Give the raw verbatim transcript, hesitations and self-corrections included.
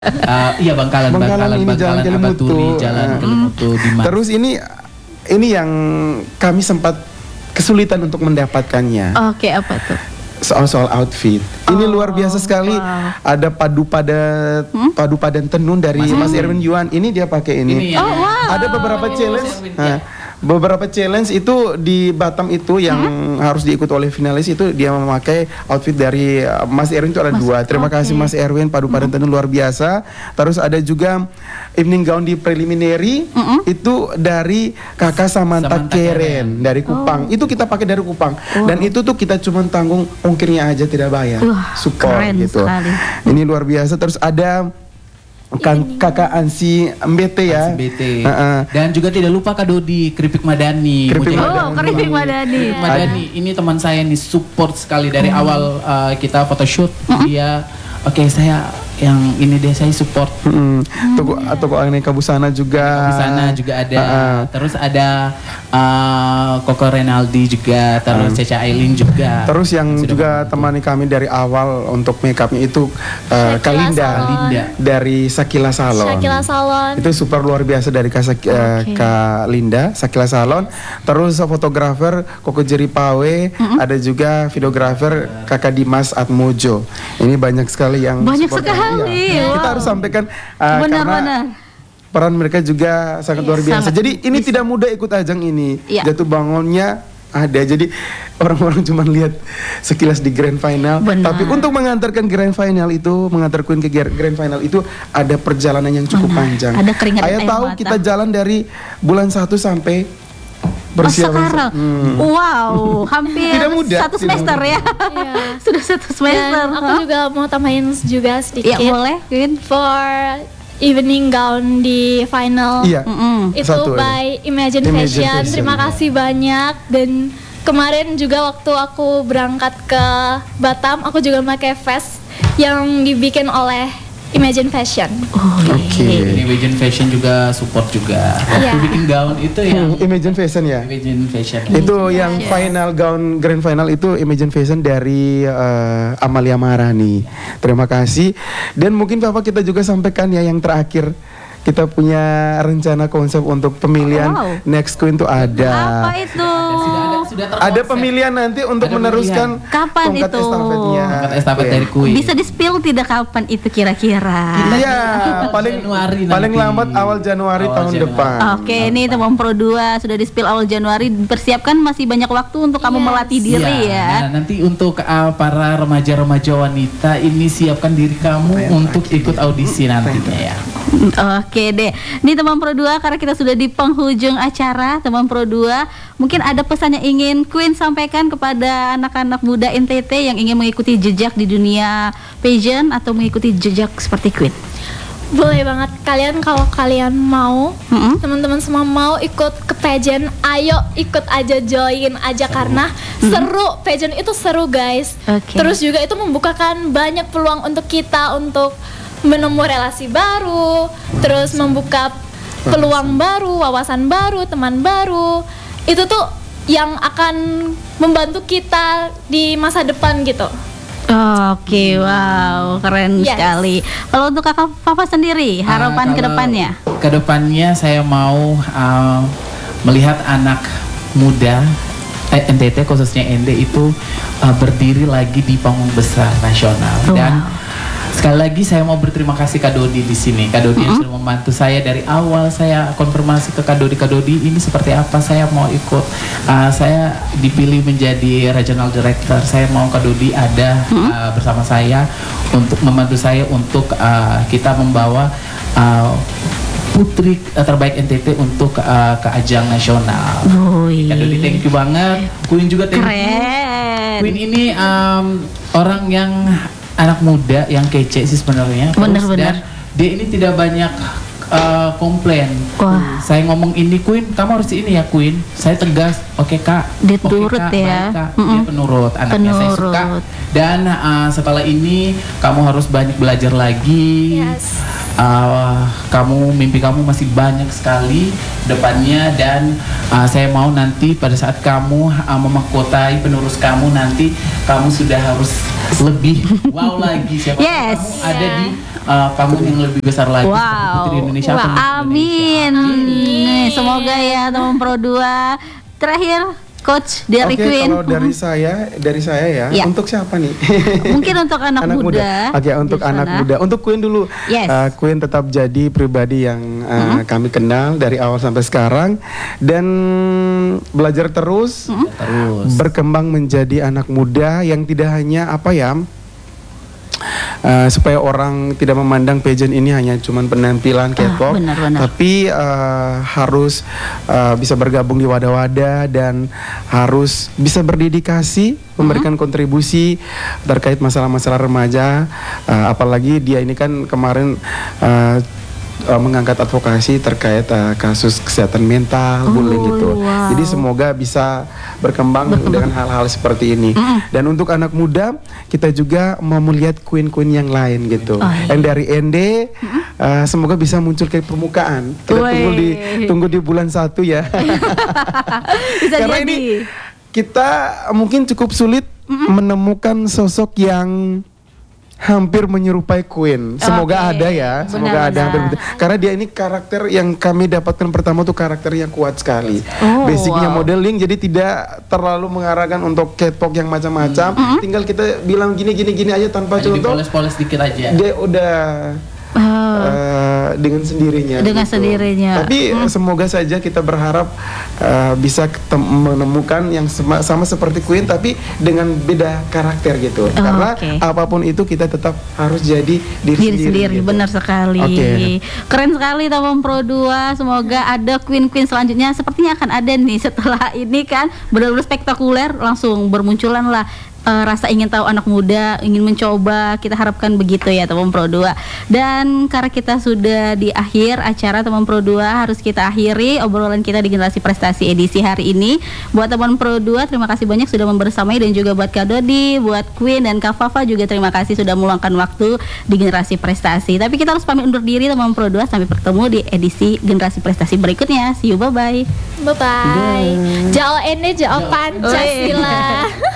Uh, iya Bangkalan, Bangkalan, Bangkalan, ini Bangkalan, Jalan Abaturi, Kelimutu. Jalan Uh, Kelimutu, Dimas. Terus ini ini yang kami sempat kesulitan untuk mendapatkannya. Oke, apa tuh? Soal-soal outfit. Ini Oh, luar biasa sekali. wow. Ada padu padan Hmm? padu padan tenun dari Mas, Mas Erwin Yuan. Ini dia pakai ini. Ini yang- Oh, wow. Ada beberapa Oh, challenge. Mas Erwin, Nah, ya. beberapa challenge itu di Batam itu yang harus diikuti oleh finalis itu dia memakai outfit dari uh, Mas Erwin itu ada Mas- dua. Terima oke. kasih Mas Erwin, padu padan tenun luar biasa. Terus ada juga evening gown di preliminary Mm-mm. itu dari Kakak Samantha, Samantha Keren Keren. dari Kupang. Oh. Itu kita pakai dari Kupang. Wow. Dan itu tuh kita cuma tanggung ongkirnya aja, tidak bayar. Wah, Support keren gitu. sekali. Ini luar biasa. Terus ada kan kakak Ansi Mbete ya. Ansi B T. Heeh. Dan juga tidak lupa Kak Dodi, keripik Madani. Keripik Mujahid. Madani. Oh, keripik Madani. Keripik Madani. Ini teman saya nih support sekali dari awal uh, kita photoshoot. Dia oke saya yang ini deh saya support. Mm. Toko toko aneka busana juga. Di sana juga ada. Heeh. Terus ada uh, Koko Renaldi juga, terus Ceca Aileen juga. Terus yang Sudah juga membantu. temani kami dari awal untuk makeupnya itu uh, Shakila Kalinda. Salon. Kalinda. Dari Sakila Salon. Shakila Salon. Itu super luar biasa dari Kak, Sak- eh, Oke. Kak Linda, Sakila Salon. Terus fotografer Koko Jeri Pawe, ada juga videografer Kakak Dimas Atmojo. Ini banyak sekali yang Banyak support sekali, kami. Iya. Kita wow. harus sampaikan uh, Benar-benar. karena peran mereka juga sangat luar biasa. Sangat Jadi ini tidak mudah ikut ajang ini. Iya. Jatuh bangunnya ada. Jadi orang-orang cuma lihat sekilas di grand final. Benar. Tapi untuk mengantarkan grand final itu, mengantar Queen ke ger- grand final itu ada perjalanan yang cukup Benar. panjang. Ada keringat Ayah air tahu mata. kita jalan dari bulan satu sampai Oh, bersiap. sekarang. Hmm. Wow, hampir Tidak mudah, satu tidak semester ya. Iya. Sudah satu semester. Dan aku juga mau tambahin juga sedikit. Ya, boleh, Queen. For evening gown di final. Iya. Mm-mm. Itu Satu aja. by Imagine, Imagine Fashion. Fashion. Terima kasih banyak. Dan kemarin juga waktu aku berangkat ke Batam, aku juga pakai vest yang dibikin oleh Imagine Fashion. Oh, Oke. Ini Imagine Fashion juga support juga. Waktu Iya. bikin gaun itu yang Hmm, Imagine Fashion ya. Imagine Fashion. Itu yang final gown grand final itu Imagine Fashion dari eh, Amalia Maharani. Terima kasih. Dan mungkin Papa kita juga sampaikan ya yang terakhir. Kita punya rencana konsep untuk pemilihan Wow. next queen tuh ada. Apa itu? Sudah ada sudah terkonsep. Ada pemilihan nanti untuk Ada meneruskan Kapan tongkat itu? estafetnya. Tongkat estafet Oke. dari Queen. Bisa di-spill tidak kapan itu kira-kira? Iya, Awal paling Januari paling nanti. lambat awal Januari Awal tahun Januari. depan. Oke, ini teman Pro dua sudah di-spill awal Januari. Persiapkan masih banyak waktu untuk kamu Yes. melatih diri Iya, ya. Nah, nanti untuk uh, para remaja-remaja wanita ini siapkan diri kamu untuk ikut audisi nantinya ya. Oke deh, ini teman Pro dua karena kita sudah di penghujung acara teman Pro dua, mungkin ada pesan yang ingin Queen sampaikan kepada anak-anak muda N T T yang ingin mengikuti jejak di dunia pageant atau mengikuti jejak seperti Queen. Boleh banget kalian kalau kalian mau, Mm-mm. teman-teman semua mau ikut ke pageant, ayo ikut aja, join aja karena seru. Pageant itu seru guys. Oke. Terus juga itu membukakan banyak peluang untuk kita untuk menemu relasi baru, terus membuka peluang baru, wawasan baru, teman baru. Itu tuh yang akan membantu kita di masa depan gitu. Oke, wow, keren Yes. sekali. Kalau untuk kakak Papa sendiri, harapan Uh, ke kalau depannya? Kedepannya saya mau uh, melihat anak muda eh, N T T khususnya N D itu uh, berdiri lagi di panggung besar nasional. Wow. Dan sekali lagi saya mau berterima kasih Kak Dodi di sini. Kak Dodi yang sudah membantu saya dari awal. Saya konfirmasi ke Kak Dodi, Kak Dodi ini seperti apa, saya mau ikut. Uh, saya dipilih menjadi regional director. Saya mau Kak Dodi ada uh, bersama saya untuk membantu saya untuk uh, kita membawa uh, putri uh, terbaik N T T untuk uh, ke ajang nasional. Wih, Kak Dodi thank you banget. Queen juga thank you. keren. Queen ini um, orang yang anak muda yang kece sih sebenarnya. Terus Bener-bener. dan dia ini tidak banyak uh, komplain. Wah. Saya ngomong ini Queen, kamu harus ini ya Queen. Saya tegas, oke Kak. Dia Oke, turut Kak, ya. baik, Kak. Mm-mm. Dia penurut, anaknya saya suka. Penurut. Dan uh, setelah ini kamu harus banyak belajar lagi. Yes. Uh, kamu mimpi kamu masih banyak sekali depannya dan uh, saya mau nanti pada saat kamu uh, memahkotai penerus kamu nanti kamu sudah harus lebih wow lagi. Siapa tahu Yes. kamu ada di uh, panggung yang lebih besar lagi. Wow. seperti Putri Indonesia. Wah, atau Miss amin. Indonesia. Nih, semoga ya teman Pro dua. Terakhir Coach dari Oke, Queen. kalau dari saya, dari saya ya, Ya. untuk siapa nih? Mungkin untuk anak, muda. Oke, untuk di anak sana. muda. Untuk Queen dulu. Yes. Uh, Queen tetap jadi pribadi yang uh, kami kenal dari awal sampai sekarang dan belajar terus, Terus. berkembang menjadi anak muda yang tidak hanya apa ya? Uh, supaya orang tidak memandang pageant ini hanya cuman penampilan K-pop, benar, benar. tapi uh, harus uh, bisa bergabung di wadah-wadah dan harus bisa berdedikasi memberikan kontribusi terkait masalah-masalah remaja, uh, apalagi dia ini kan kemarin uh, uh, mengangkat advokasi terkait uh, kasus kesehatan mental, Oh, bullying gitu. wow. Jadi semoga bisa berkembang, dengan hal-hal seperti ini. Dan untuk anak muda, kita juga mau melihat queen-queen yang lain gitu. Oh, iya. Yang dari N D, uh, semoga bisa muncul ke permukaan. Kita Wey. tunggu di tunggu di bulan satu ya. Bisa Karena jadi. ini kita mungkin cukup sulit menemukan sosok yang hampir menyerupai Queen. Semoga Oke. ada ya, semoga Benar, ada hampir benar. betul. Karena dia ini karakter yang kami dapatkan pertama tuh karakter yang kuat sekali. Oh, Basicnya wow. modeling, jadi tidak terlalu mengarahkan untuk catwalk yang macam-macam. Tinggal kita bilang gini gini gini aja tanpa Jadi contoh. poles-poles dikit aja. Dia udah Oh. eh, dengan sendirinya. Dengan gitu. sendirinya. Tapi eh, semoga saja kita berharap eh, bisa ketem- menemukan yang sema- sama seperti Queen, tapi dengan beda karakter gitu. Oh, Karena oke. apapun itu kita tetap harus jadi diri, Diri sendiri, gitu. benar sekali. Oke. Keren sekali Taman Pro dua. Semoga ada queen-queen selanjutnya. Sepertinya akan ada nih setelah ini kan, benar-benar spektakuler, langsung bermunculan lah eh, rasa ingin tahu anak muda, ingin mencoba. Kita harapkan begitu ya Taman Pro dua. Dan karena kita sudah di akhir acara Taman Pro dua, harus kita akhiri obrolan kita di Generasi Prestasi edisi hari ini. Buat Taman Pro dua, terima kasih banyak sudah membersamai, dan juga buat Kak Dodi, buat Queen dan Kak Fafa juga terima kasih sudah meluangkan waktu di Generasi Prestasi. Tapi kita harus pamit undur diri Taman Pro dua, sampai bertemu di edisi Generasi Prestasi berikutnya. See you, bye bye. Bye bye. Jao Ende, Jao Pancasila.